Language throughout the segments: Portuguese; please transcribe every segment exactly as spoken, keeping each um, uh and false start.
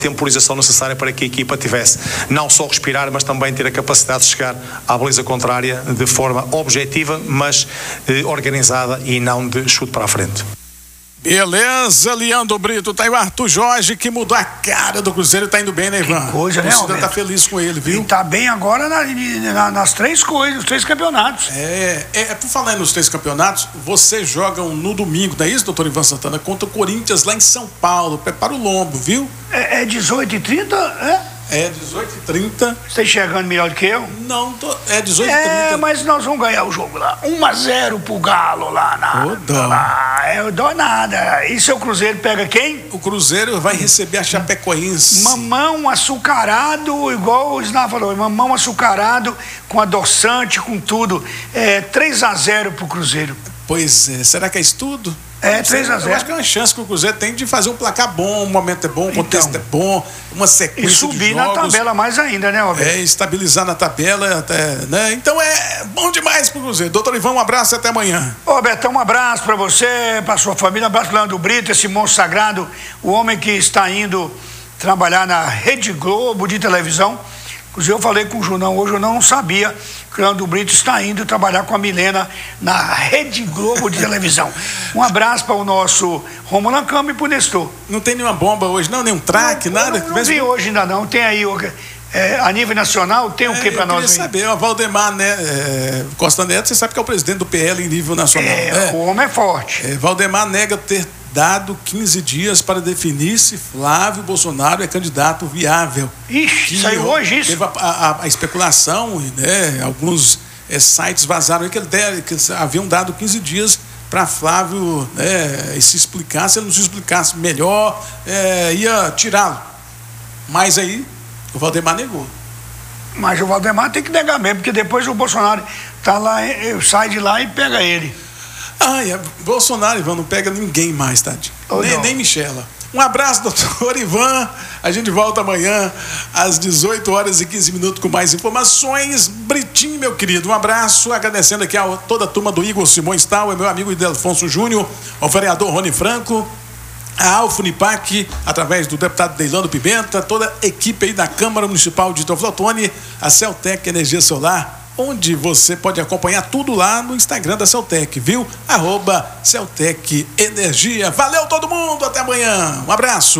temporização necessária para que a equipa tivesse não só respirar, mas também ter a capacidade de chegar à baliza contrária de forma objetiva, mas eh, organizada e não de chute para a frente. Beleza, Leandro Brito. Tá aí o Arthur Jorge, que mudou a cara do Cruzeiro. Tá indo bem, né, Ivan? Que coisa, né, Alberto? Tá feliz com ele, viu? E tá bem agora na, na, nas três coisas, os três campeonatos. É, é, por falar nos três campeonatos, vocês jogam no domingo, não é isso, doutor Ivan Santana? Contra o Corinthians lá em São Paulo. Prepara o lombo, viu? É, é dezoito e trinta, é? É, dezoito e trinta. Você está enxergando melhor do que eu? Não, tô, é dezoito e trinta. É, mas nós vamos ganhar o jogo lá. um a zero pro Galo lá na... Ô, dó. Lá, eu dou nada. E seu Cruzeiro pega quem? O Cruzeiro vai receber a Chapecoense. Mamão açucarado, igual o Sná falou, mamão açucarado, com adoçante, com tudo. É três a zero pro Cruzeiro. Pois é, será que é isso tudo? É, três a zero. Eu acho que é uma chance que o Cruzeiro tem de fazer um placar bom, o momento é bom, o contexto então, é bom, uma sequência de jogos. E subir na tabela mais ainda, né, Roberto? É, estabilizar na tabela, até, né? Então é bom demais pro Cruzeiro. Doutor Ivan, um abraço e até amanhã. Ô, Roberto, um abraço pra você, pra sua família, um abraço pro Leandro Brito, esse monstro sagrado, o homem que está indo trabalhar na Rede Globo de televisão. Inclusive, eu falei com o Junão hoje, eu não sabia que o Leandro Brito está indo trabalhar com a Milena na Rede Globo de televisão. Um abraço para o nosso Romulo Ancama e para o Nestor. Não tem nenhuma bomba hoje, não? Nenhum traque, não, nada? Não, não, não vi hoje ainda não. Tem aí, é, a nível nacional, tem o é, que para nós? Eu queria saber, o Valdemar, né, é, Costa Neto, você sabe que é o presidente do P L em nível nacional. É, né? O homem é forte. É, Valdemar nega ter dado quinze dias para definir se Flávio Bolsonaro é candidato viável. Ixi, que saiu hoje isso. Teve a, a, a especulação, né? Alguns é, sites vazaram que, ele der, que haviam dado quinze dias para Flávio, né, se explicar. Se ele não se explicasse melhor, é, ia tirá-lo. Mas aí o Valdemar negou. Mas o Valdemar tem que negar mesmo, porque depois o Bolsonaro tá lá, sai de lá e pega ele. Ai, Bolsonaro, Ivan, não pega ninguém mais, tadinho. Oh, nem, nem Michela. Um abraço, doutor Ivan. A gente volta amanhã às dezoito horas e quinze minutos com mais informações. Britinho, meu querido, um abraço. Agradecendo aqui a toda a turma do Igor Simões Tal, é meu amigo Idelfonso Júnior, ao vereador Rony Franco, a Alfunipac, através do deputado Deilando Pimenta, toda a equipe aí da Câmara Municipal de Teoflotone, a Celtec Energia Solar, onde você pode acompanhar tudo lá no Instagram da Celtec, viu? Arroba Celtec Energia. Valeu todo mundo, até amanhã. Um abraço.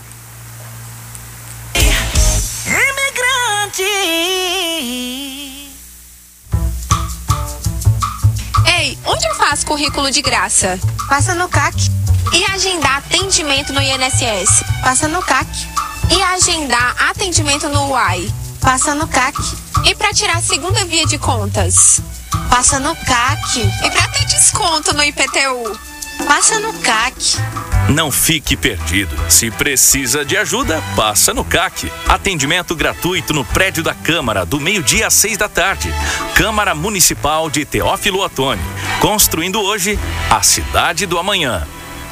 Imigrante. Ei, onde eu faço currículo de graça? Passa no C A C. E agendar atendimento no I N S S? Passa no C A C. E agendar atendimento no U A I? Passa no C A C. E para tirar a segunda via de contas? Passa no C A C. E para ter desconto no I P T U? Passa no C A C. Não fique perdido. Se precisa de ajuda, passa no C A C. Atendimento gratuito no prédio da Câmara, do meio-dia às seis da tarde. Câmara Municipal de Teófilo Otoni. Construindo hoje a cidade do amanhã.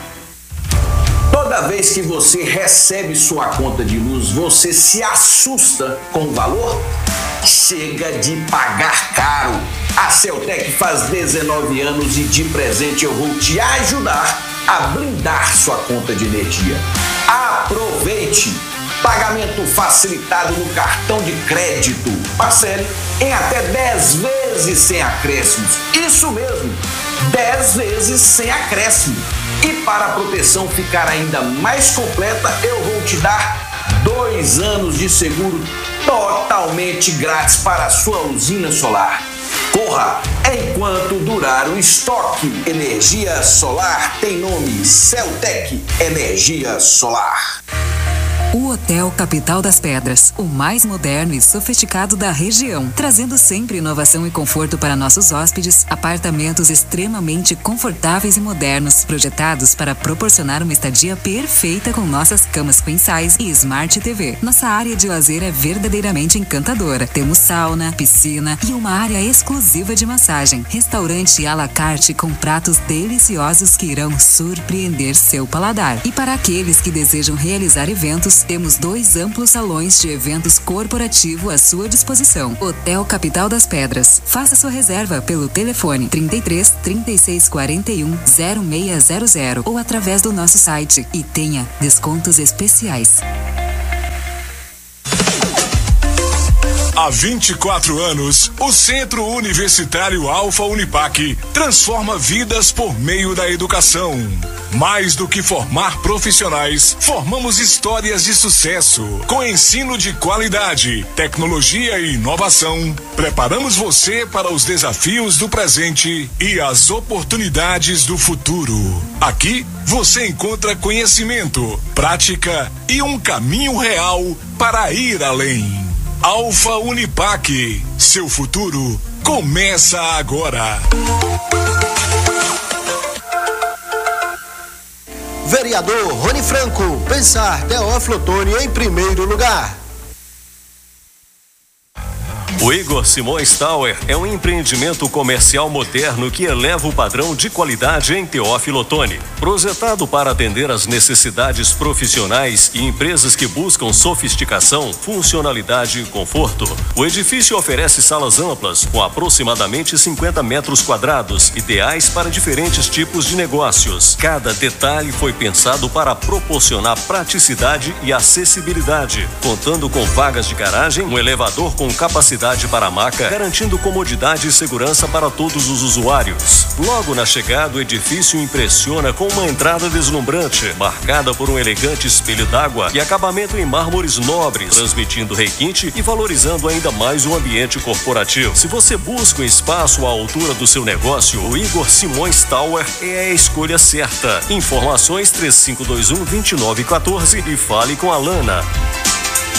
Toda vez que você recebe sua conta de luz, você se assusta com o valor? Chega de pagar caro. A Celtec faz dezenove anos e de presente eu vou te ajudar a blindar sua conta de energia. Aproveite! Pagamento facilitado no cartão de crédito. Parcele em até dez vezes sem acréscimos. Isso mesmo, dez vezes sem acréscimo. E para a proteção ficar ainda mais completa, eu vou te dar dois anos de seguro totalmente grátis para a sua usina solar. Corra enquanto durar o estoque. Energia solar tem nome: Celtec Energia Solar. O Hotel Capital das Pedras, o mais moderno e sofisticado da região, trazendo sempre inovação e conforto para nossos hóspedes, apartamentos extremamente confortáveis e modernos, projetados para proporcionar uma estadia perfeita com nossas camas queen size e Smart T V. Nossa área de lazer é verdadeiramente encantadora. Temos sauna, piscina e uma área exclusiva de massagem. Restaurante à la carte com pratos deliciosos que irão surpreender seu paladar. E para aqueles que desejam realizar eventos, temos dois amplos salões de eventos corporativo à sua disposição. Hotel Capital das Pedras. Faça sua reserva pelo telefone trinta e três, trinta e seis, quarenta e um, zero seis zero zero ou através do nosso site e tenha descontos especiais. Há vinte e quatro anos, o Centro Universitário Alfa Unipac transforma vidas por meio da educação. Mais do que formar profissionais, formamos histórias de sucesso. Com ensino de qualidade, tecnologia e inovação, preparamos você para os desafios do presente e as oportunidades do futuro. Aqui, você encontra conhecimento, prática e um caminho real para ir além. Alfa Unipac, seu futuro começa agora. Vereador Rony Franco, pensar Teófilo Otoni em primeiro lugar. O Igor Simões Tower é um empreendimento comercial moderno que eleva o padrão de qualidade em Teófilo Otoni. Projetado para atender às necessidades profissionais e empresas que buscam sofisticação, funcionalidade e conforto, o edifício oferece salas amplas com aproximadamente cinquenta metros quadrados, ideais para diferentes tipos de negócios. Cada detalhe foi pensado para proporcionar praticidade e acessibilidade, contando com vagas de garagem, um elevador com capacidade para a maca, garantindo comodidade e segurança para todos os usuários. Logo na chegada, o edifício impressiona com uma entrada deslumbrante, marcada por um elegante espelho d'água e acabamento em mármores nobres, transmitindo requinte e valorizando ainda mais o ambiente corporativo. Se você busca um espaço à altura do seu negócio, o Igor Simões Tower é a escolha certa. Informações três cinco dois um, dois nove um quatro e fale com a Lana.